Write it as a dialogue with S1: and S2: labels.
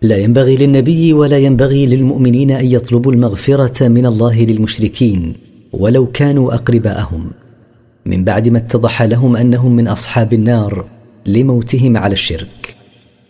S1: لا ينبغي للنبي ولا ينبغي للمؤمنين أن يطلبوا المغفرة من الله للمشركين ولو كانوا أقرباءهم، من بعد ما اتضح لهم أنهم من أصحاب النار لموتهم على الشرك.